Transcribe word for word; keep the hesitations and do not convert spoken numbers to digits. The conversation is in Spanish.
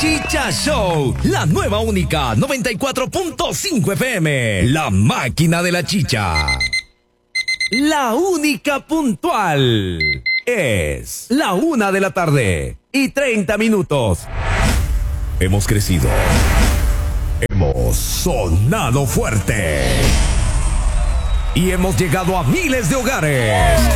Chicha Show, la nueva única noventa y cuatro punto cinco F M, la máquina de la chicha. La única puntual. Es la una de la tarde y treinta minutos. Hemos crecido. Hemos sonado fuerte. Y hemos llegado a miles de hogares.